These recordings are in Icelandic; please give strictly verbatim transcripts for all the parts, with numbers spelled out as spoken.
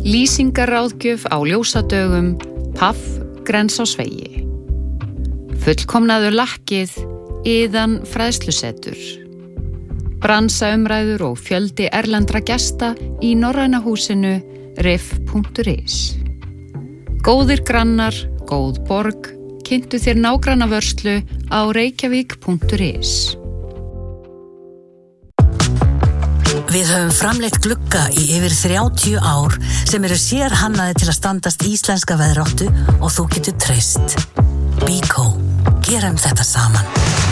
Lýsingaráðgjöf á ljósadögum, Paff, Grens á Sveigi. Fullkomnaður lakkið, Iðan fræðslusetur. Bransaumræður og fjöldi erlendra gesta í Norræna húsinu riff punktur is. Góðir grannar, góð borg, kynntu þér nágrannavörslu á reykjavík punktur is. Við höfum framleitt glugga í yfir þrjátíu ár sem eru sérhannaðir til að standast íslenska veðráttu og þú getur treyst. Bíkó, gerum þetta saman.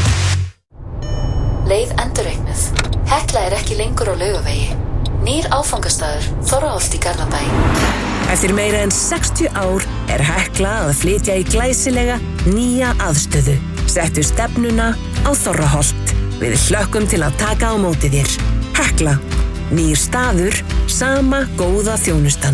Leið endurreiknuð. Hekla er ekki lengur á Laugavegi. Nýr áfangastaður, Þorraholt í Garðabæ. Eftir meira en sextíu ár er Hekla að flytja í glæsilega nýja aðstöðu. Settu stefnuna á Þorraholt. Við hlökkum til að taka á móti þér. Hekla, nýr staður, sama góða þjónustan.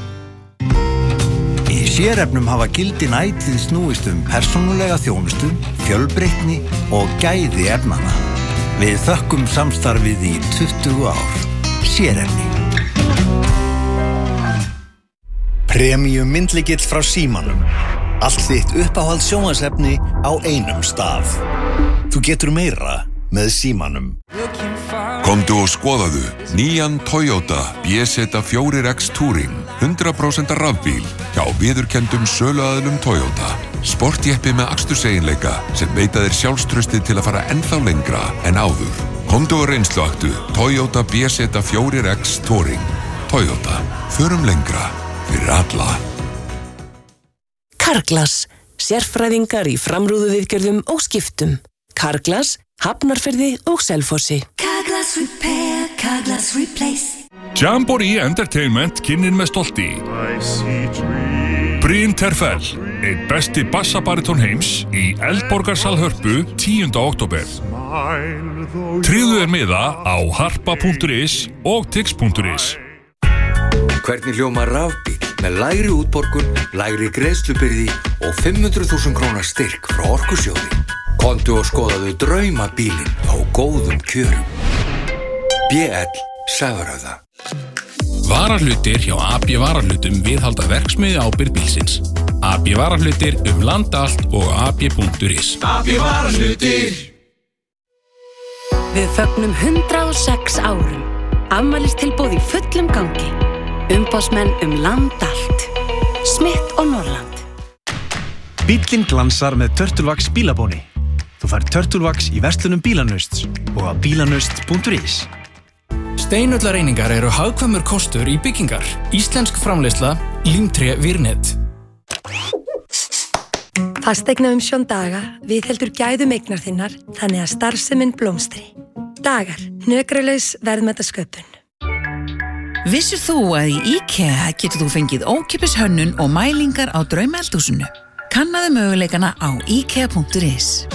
Í sérefnum hafa gildin ætíð snúist um persónulega þjónustu, fjölbreytni og gæði efnanna. Við þökkum samstarfið í tuttugu ár. Sérefni. Premium myndlykill frá Símanum. Allt þitt uppáhald sjónvarpsefni á einum stað. Þú getur meira með Símanum. Komdu og skoðaðu nýjan Toyota B Z fjögur X Touring hundrað prósent rafbíl hjá viðurkenndum söluaðilum Toyota. Sportjeppi með aksturseiginleika sem veita þér sjálfstraustið til að fara ennþá lengra en áður. Komdu og reynsluaktu Toyota B Z fjögur X Touring. Toyota, förum lengra fyrir alla. Carglass, sérfræðingar í framrúðuviðgerðum og skiptum. Carglass, Hafnarfirði og Selfossi. Carglass Repair, Carglass Replace. Jamboree Entertainment kynnir með stolti Bryn Terfell, einn besti bassabariton heims í Eldborgarsal Hörpu tíunda október. Tryggðu þér miða á harpa punktur is og tix punktur is. Hvernig hljómar rafbíl með lægri útborgun, lægri greiðslubyrði og fimm hundruð þúsund króna styrk frá Orkusjóði. Komdu og skoðaðu draumabílinn á góðum kjörum. B L Sævarhöfða. Varahlutir hjá A B Varahlutum viðhalda verksmiðju ábyrgð bílsins. A B Varahlutir um land allt og a b punktur is. A B Varahlutir. Við fögnum hundrað og sex árum. Afmælistilboð í fullum gangi. Umboðsmenn um land allt. Smith og Norrland. Bíllinn glansar með Turtlevax bílabóni. Þú fær Turtlevax í verslunum Bílanausts og á bílanaust punktur is. Steinullareiningar eru hagkvæmur kostur í byggingar. Íslensk framleiðsla, Límtré Virnet. Fasteignaumsjón Daga viðheldur gæðum eignar þinnar þannig að starfsemin blómstri. Dagar, hnökralaus verðmætasköpun. Vissir þú að í IKEA getur þú fengið ókeypis hönnun og mælingar á draumeldhúsinu? Kannaðu möguleikana á ikea punktur is.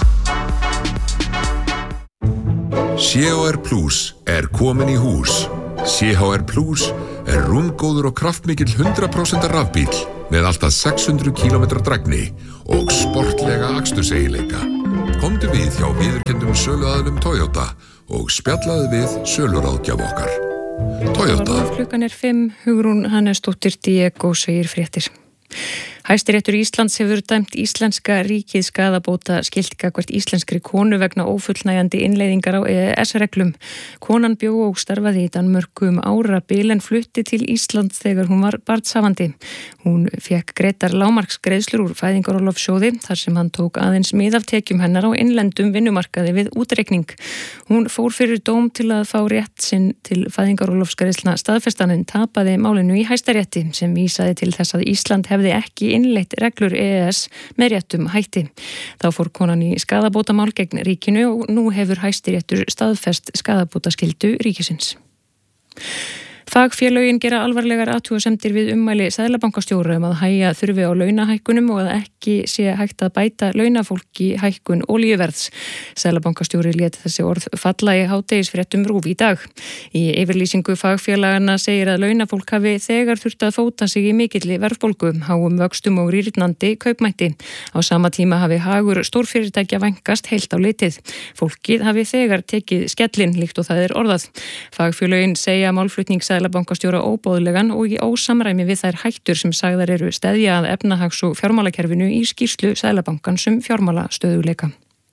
C H R Plus er komin í hús. C H R Plus er rúmgóður og kraftmikill hundrað prósent rafbíl með allt að sex hundruð kílómetra drægni og sportlega aksturseiginleika. Komdu við hjá viðurkenndum söluaðilum Toyota og spjallaðu við söluráðgjaf okkar. Toyota. Klukkan er fimm, Hugrún Hannesdóttir Diego segir fréttir. Hæstiréttur Íslands hefur dæmt íslenska ríkið skaðabóta skylt gagnvart íslenskri konu vegna ófullnægjandi innleiðingar á E E S-reglum. Konan bjó og starfaði í Danmörku um árabil en flutti til Íslands þegar hún var barnshafandi. Hún fékk greiddar lágmarksgreiðslur úr fæðingarorlofssjóði þar sem hann tók aðeins mið af tekjum hennar á innlendum vinnumarkaði við útreikning. Hún fór fyrir dóm til að fá rétt sinn til fæðingarorlofsgreiðslna staðfestan en tapaði málinu í Hæstarétti sem vísaði til þess að Ísland hefði ekki innleitt reglur E E S með réttum hætti. Þá fór konan í skaðabótamál gegn ríkinu og nú hefur Hæstiréttur staðfest skaðabótaskyldu ríkisins. Fagfélögin gera alvarlegar athugasemdir við ummæli seðlabankastjóra um að hægja þurfi á launahækkunum og að ekki sé hægt að bæta launafólki hækkun olíuverðs. Seðlabankastjóri lét þessi orð falla í hádegisfréttum RÚV í dag. Í yfirlýsingu fagfélagana segir að launafólk hafi þegar þurft að fóta sig í mikilli verðbólgu, háum vöxtum og rýrnandi kaupmætti. Á sama tíma hafi hagur stórfyrirtækja vænkast heilt á litið. Fólkið hafi þegar tekið skellin líkt og það er orðað. Fagfélögin segja málflutning seðlabankastjóra óboðlegan og í ósamræmi við þær hættur sem sagðar eru steðja að efnahags- og fjármálakerfinu í skýrslu Seðlabankans um fjármálastöðugleika.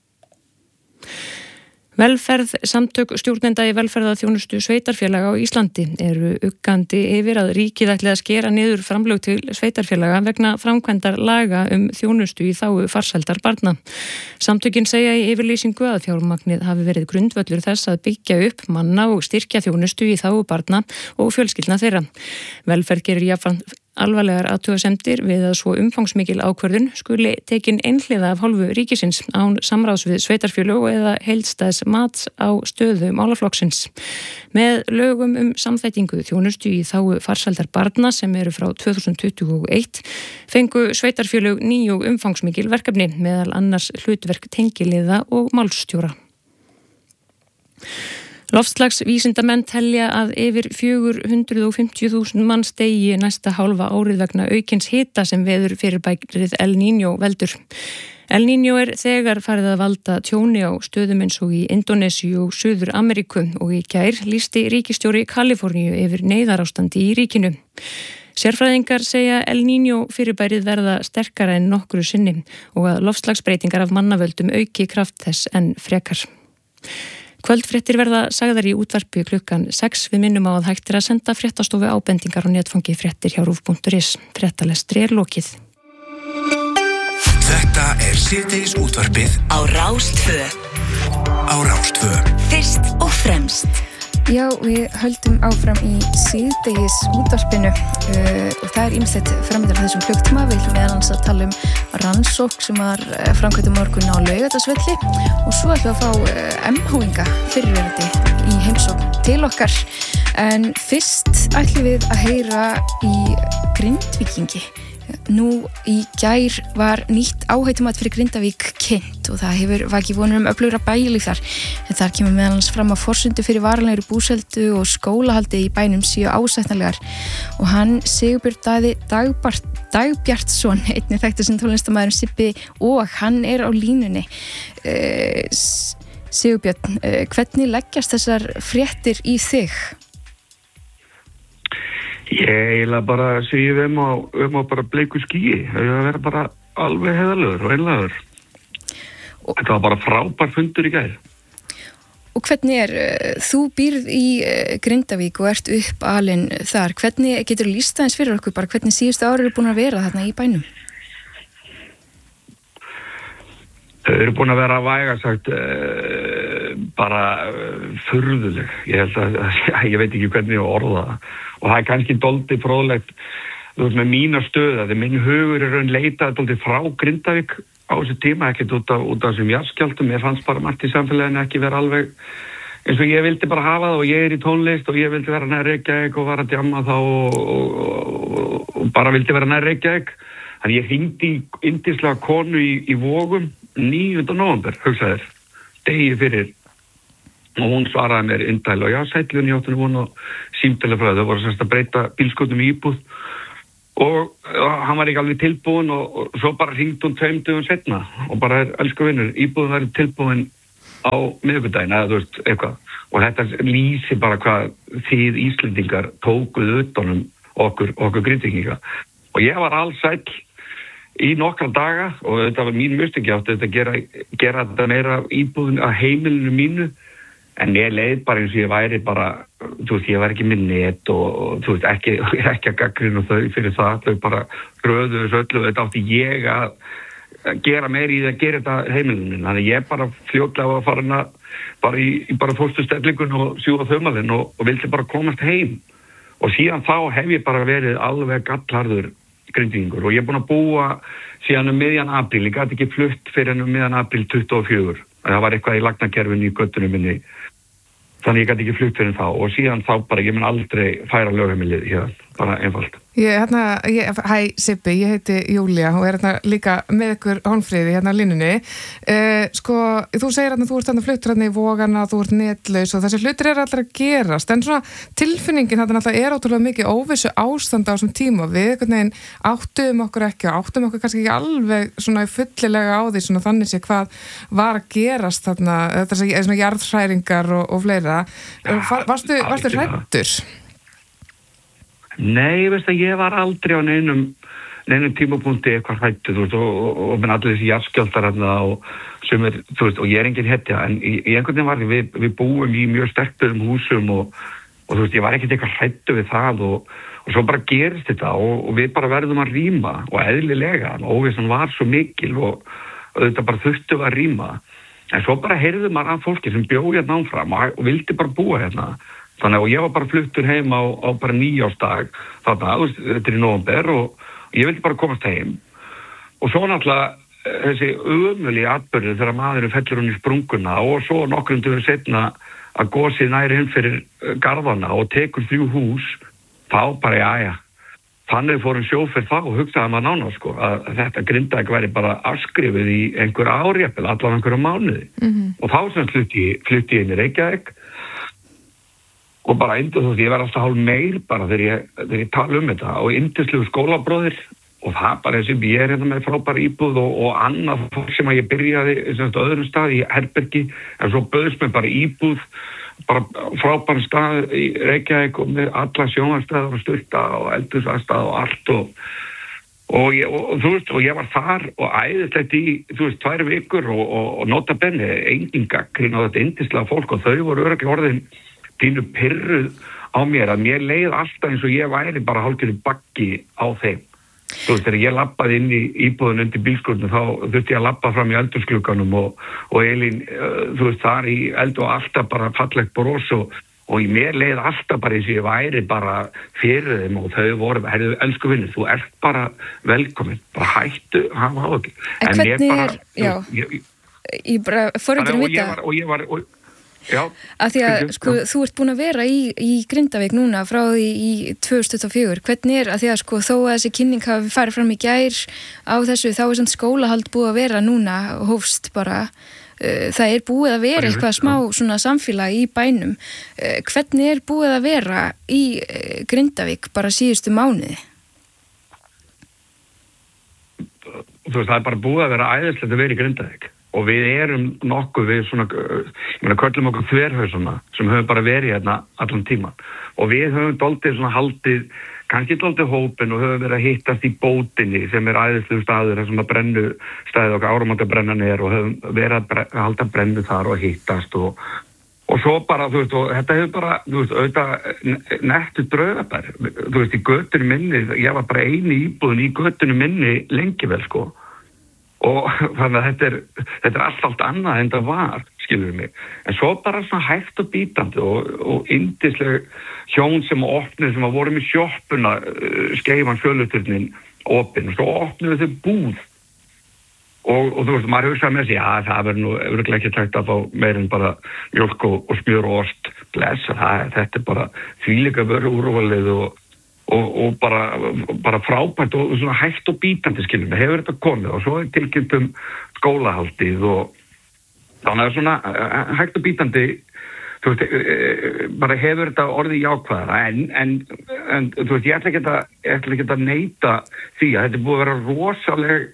Velferð samtök stjórnenda í velferðarþjónustu sveitarfélaga á Íslandi eru uggandi yfir að ríkið ætli að skera niður framlög til sveitarfélaga vegna framkvæmdar laga um þjónustu í þágu farsældar barna. Samtökin segja í yfirlýsingu að fjármagnið hafi verið grundvöllur þess að byggja upp, manna og styrkja þjónustu í þágu barna og fjölskyldna þeirra. Velferð gerir jafnframt alvarlegar athugasemdir við að svo umfangsmikil ákvörðun skuli tekin einhliða af hálfu ríkisins án samráðs við sveitarfélög eða heildstæðs mats á stöðu málaflokksins. Með lögum um samþættingu þjónustu í þágu farsældar barna sem eru frá tvö þúsund tuttugu og eitt fengu sveitarfélög ný og umfangsmikil verkefni meðal annars hlutverk tengiliða og málsstjóra. Loftslagsvísindamenn telja að yfir fjögur hundruð fimmtíu þúsund manns deyi næsta hálfa árið vegna aukins hita sem veður fyrirbærið El Niño veldur. El Niño er þegar farið að valda tjóni á stöðum eins og í Indónesíu og Suður Ameríku og í gær lýsti ríkisstjóri Kaliforníu yfir neyðarástandi í ríkinu. Sérfræðingar segja El Niño fyrirbærið verða sterkara en nokkru sinni og að loftslagsbreytingar af mannavöldum auki kraft þess en frekar. Kvöldfréttir verða sagðar í útvarpi klukkan sex. Við minnum á að hægt er að senda fréttastofu ábendingar og netfangi fréttir hjá rúv punktur is. Fréttalestri er lokið. Þetta er síðdegis útvarpið á Rás tvö. Á Rás tvö. Fyrst og fremst. Já, við höldum áfram í síðdegis útvarpinu uh, og það er ýmislegt framöndan þessum klukktíma. Við ætlum meðal annars að tala um rannsókn sem var framkvæmt um morgun á Laugardalsvelli og svo ætlum við að fá uh, em há-inga fyrirverandi í heimsókn til okkar. En fyrst ætlum við að heyra í Grindvíkingi. Nú í gær var nýtt áhættumat fyrir Grindavík kynnt og það hefur vakið vonur um öflugra bæjarlíf þar. En þar kemur meðal annars fram að forsendu fyrir varanlegri búseldu og skólahaldi í bænum séu ásættanlegar. Og hann Sigurbjörn Daði Dagbart, Dagbjartsson, einnig þekktur sem tónlistarmaðurinn Sibbi og hann er á línunni. Uh, Sigurbjörn, uh, hvernig leggjast þessar fréttir í þig? Ég eiginlega bara segi um á, um á bara bleiku skýi. Það er að vera bara alveg heiðarlegur og einlegur. Þetta var bara frábær fundur í gær. Og hvernig er, þú býrð í Grindavík og ert upp alinn þar. Hvernig getur þú lýst aðeins fyrir okkur bara hvernig síðustu ári eru búin að vera þarna í bænum? Þau eru búin að vera væga sagt uh, bara uh, furðuleg. Ég held að, að ég veit ekki hvernig ég orða það. Og það er kannski dálítið fróðlegt, þú veist, með mína stöða, þegar minn hugur er raun leitað dálítið frá Grindavík á þessu tíma, ekkert út af, út af þessum jarðskjálftum. Ég fannst bara margt í samfélaginu ekki vera alveg eins og ég vildi bara hafa það og ég er í tónlist og ég vildi vera nær Reykjavík og var að djamma þá og, og, og, og bara vildi vera nær Reykjavík. Þannig ég hringdi í yndislega konu í, í Vogum níunda nóvember, hugsaðir, degi fyrir. Og hún svaraði mér indæl og já, sætlun, ég átti nú von og símtali frá það. Það voru semst að breyta bílskotum í íbúð og uh, hann var ekki alveg tilbúin og, og svo bara hringdi hún tveim dögum setna og bara er elsku vinnur, íbúðin var tilbúin á miðvikudaginn eða þú veist, eitthvað. Og þetta lýsi bara hvað þið Íslendingar tókuð utanum okkur, okkur Grindvíkinga. Og ég var alls sæll í nokkra daga og þetta var mín mjöstingi átti þetta gera, gera þetta meira íbúðin að heimilinu mínu. En ég leið bara eins og ég væri bara, þú veist, ég var ekki með net og, og þú veist, ekki, ekki að gaggrina þau fyrir það, þau bara röðu þessu öllu, þetta átti ég að gera meiri í það að gera þetta heimilinu. Þannig ég bara fljótlega var farin að bara í, í bara fórstustellingun og sjúga þaumalinn og, og vildi bara komast heim. Og síðan þá hef ég bara verið alveg gallharður Grindvíkingur og ég er búin að búa síðan um miðjan apríl, ég gat ekki flutt fyrir um miðjan apríl tuttugu og fjögur. Það var eitthvað í lagnakerfinu í göttunum minni. Þannig ég gæti ekki flutt fyrir þá og síðan þá bara, ég mun aldrei færa lögheimilið hér, bara einfalt. Ég, hérna, ég, hæ Sibbi, ég heiti Júlía og er hérna líka með ykkur Hólmfríði hérna á línunni. Eh, sko, þú segir hérna, þú ert hérna fluttur hérna í Vogana, þú ert netlaus og þessi hlutir er allir að gerast, en svona tilfinningin þetta náttúrulega er ótrúlega mikið óvissu ástand á þessum tíma. Við einhvern veginn áttum okkur ekki, áttum okkur kannski ekki alveg svona fullilega á því svona þannig sé hvað var að gerast þarna, þetta er svona jarðhræringar og, og fleira. Ja, varstu, varstu hræddur? Nei, veist að ég var aldrei á neinum neinum tímapunkti eitthvað hrættu, þú veist, og, og, og minn allir þessi jarðskjálftar hérna og sumir, þú veist, og ég er engin hetja, en í, í einhvern veginn var því, við, við búum í mjög sterkum húsum og, og þú veist, ég var ekkert eitthvað hrættu við það og, og svo bara gerist þetta og, og við bara verðum að rýma og eðlilega, og óvissan var svo mikil og, og þetta bara þurftu að rýma, en svo bara heyrðu maður af fólki sem bjó hérna áfram og, og vildi bara búa hérna, þannig að ég var bara fluttur heim á, á bara nýjársdag, þarna, þetta er í nóvember og ég vildi bara komast heim og svo náttúrulega þessi ömurlegi atburður þegar maðurinn fellur hún í sprunguna og svo nokkrum dögum seinna að gosið næri inn fyrir garðana og tekur þrjú hús, þá bara jæja. Þannig fórum sjóferð þá og hugsaði maður nána sko að þetta Grindavík væri bara afskrifið í einhver árjafnvel, allan einhverja mánuði. Mm-hmm. Og þá sem flutti ég, flutti ég inn í Reykjavík og bara yndu þú veist, ég verði alltaf hálf meir bara þegar ég, þegar ég tala um þetta og yndislegu skólabróðir og það bara eins og ég er hérna með frábæra íbúð og, og annað fólk sem að ég byrjaði semst öðrum stað í herbergi en svo bauðst mér bara íbúð bara frábæra stað í Reykjavík og með alla sjónvarpsstöðvar og styrta og eldhúsaðstæð og allt og og, ég, og, og þú veist, og ég var þar og æðislegt í, þú veist, tvær vikur og, og, og nota benni, engin gagnrýni á þetta yndislega fólk og þau voru örugglega orðin pínu pirruð á mér að mér leið alltaf eins og ég væri bara hálfgerður baggi á þeim. Þú veist, þegar ég labbaði inn í íbúðun undir bílskúrnum þá þurfti ég að labba fram í eldhúsglugganum og, og Elín, uh, þú veist, þar í eld og alltaf bara fallegt bros og, og í mér leið alltaf bara eins og ég væri bara fyrir þeim og þau voru, herðu, elsku vinnur, þú ert bara velkomin, bara hættu, hafa á ekki. En, en hvernig bara, er, já, ég, ég, ég bara forritur um þetta. Og ég var, og já, af því að sko, þú ert búin að vera í, í Grindavík núna frá því í tvö þúsund tuttugu og fjögur, hvernig er að því að sko, þó að þessi kynning hafi farið fram í gær á þessu, þá er svona skólahald búið að vera núna og hófst bara uh, það er búið að vera eitthvað smá svona samfélag í bænum uh, hvernig er búið að vera í uh, Grindavík bara síðustu mánuði? Þú veist, það er bara búið að vera æðislegt að vera í Grindavík og við erum nokkuð við svona, ég meina, köllum okkur þverhausuna sem höfum bara verið hérna allan tíman og við höfum doldið svona haldið, kannski doldið hópin og höfum verið að hittast í bótinni sem er æðislegu staður, þessum að brennu staðið okkar áramótabrennan er og höfum verið að, bre að halda brennu þar og hittast og, og svo bara, þú veist, og þetta hefur bara, þú veist, auðvitað nettu draugabær, þú veist, í götunum minni, ég var bara eini íbúðin í götunum minni lengi vel, sko. Og þannig að þetta er, þetta er allt allt annað en það var, skilur mig. En svo bara svona hægt og bítandi og, og yndisleg hjón sem að opnið, sem að voru með sjoppuna, skeifan fjöluturnin opinn og svo opnuðu þau búð. Og, og þú veist, maður hugsaði með sig, já, það verður nú örugglega ekki tækt að fá meir en bara mjólk og, og smjör og ost, blessa, það, þetta er bara þvílíka vöru úrvalið og Og, og bara, bara frábært og svona hægt og bítandi skilur mig, hefur þetta komið og svo er tilkynnt um skólahaldið og þannig að svona hægt og bítandi, þú veist, bara hefur þetta orðið jákvæðara en, en, en þú veist, ég ætla ekki að, ég ætla ekki að neita því að þetta er búið að vera rosaleg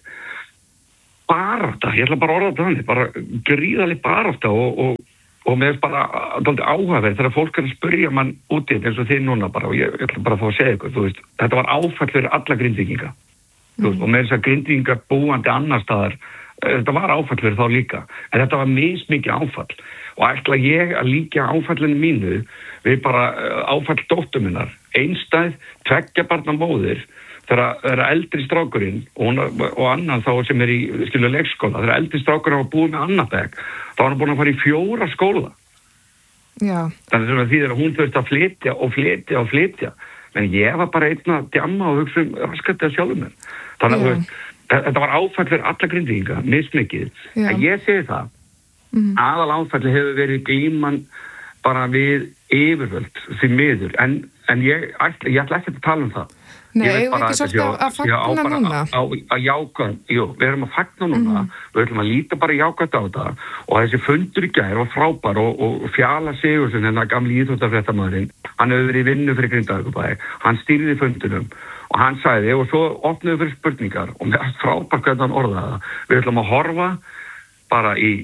barátta, ég ætla bara að orða þetta þannig, bara gríðaleg barátta og, og og mér er bara dálítið áhugaverð þegar fólk er að spyrja mann út í þetta eins og þið núna bara og ég, ég ætla bara að fá að segja ykkur, þú veist, þetta var áfall fyrir alla Grindvíkinga, mm. þú veist, og með þess að Grindvíkinga búandi annar staðar, þetta var áfall fyrir þá líka, en þetta var mismikið áfall og ætla ég að líka áfallinu mínu við bara áfall dóttur minnar, einstæð, tveggja barna móðir, þegar eldri strákurinn og, hún, og annan þá sem er í skilu leikskóla, þegar eldri strákurinn var búið með annan bæk, þá var hann búin að fara í fjóra skóla. Já. Þannig að því að hún þurfti að flytja og flytja og flytja. Men ég var bara einn að djamma og hugsa um raskatið að sjálfum mér. Þannig að veist, þetta var áfall fyrir alla Grindvíkinga, mismikið. En ég segi það, mm. aðal áfalli hefur verið glíman bara við yfirvöld því miður. En, en ég, ætla, ég ætla ekki að tala um það. Nei, ég veit ekki svolítið að, að fagna núna. Að, að jáka, jú, við erum að fagna núna, mm. við ætlum að líta bara jákvæmt á þetta og þessi fundur í gær var frábær og, og Fjala Sigurðsson, hennar gamli íþróttafréttamaðurinn, hann hefur verið í vinnu fyrir Grindavíkurbæ, hann stýrði fundunum og hann sagði, og svo opnuðu fyrir spurningar og með frábær hvernig hann orðaði það, við ætlum að horfa bara í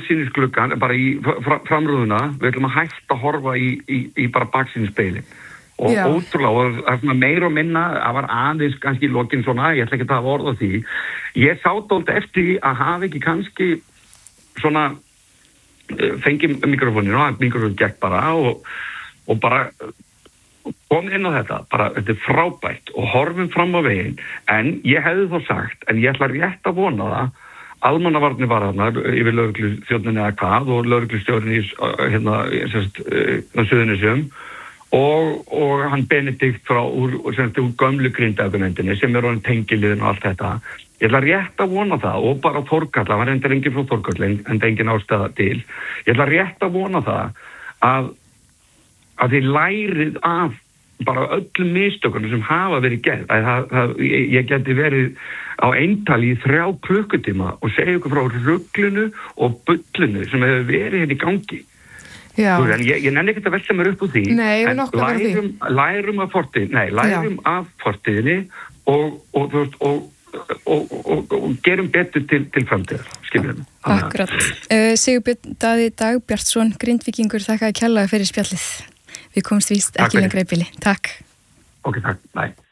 framsýnisgluggan, bara í fr framrúðuna, við ætlum að hætta að horfa í, í, í bara baksýnispeilin. og Já. ótrúlega og það er svona meir og minna það var aðeins kannski lokin svona ég ætla ekki að hafa orð á því ég sá dólt eftir því að hafa ekki kannski svona fengi mikrofóninu og mikrofónu gekk bara og, og bara kom inn á þetta bara þetta er frábært og horfum fram á veginn en ég hefði þó sagt en ég ætla rétt að vona það almannavarnir var þarna yfir lögregluþjónninn eða hvað og lögreglustjórinn í hérna semst á Suðurnesjum og, og hann Benedikt frá úr, semst úr gömlu Grindavíkurmyndinni sem er orðinn tengiliðin og allt þetta ég ætla rétt að vona það og bara Þórkalla, hann reyndar enginn frá Þórkalla en enginn ástæða til ég ætla rétt að vona það að að þið lærið af bara öllum mistökunum sem hafa verið gerð að það, það, ég geti verið á eintali í þrjá klukkutíma og segja ykkur frá ruglunu og bullunu sem hefur verið hérna í gangi Já. Þú, en ég, ég nenni ekki að velta mér upp úr því Nei, en lærum, lærum af fortíðinni nei, lærum Já. af fortíðinni og, og, og, og, og, og, og gerum betur til, til framtíðar skiljum Akkurat uh, Sigurbjörn Daði Dagbjartsson Grindvíkingur, þakka að kjallaði fyrir spjallið við komumst víst ekki lengra í bili Takk Ok, takk, bye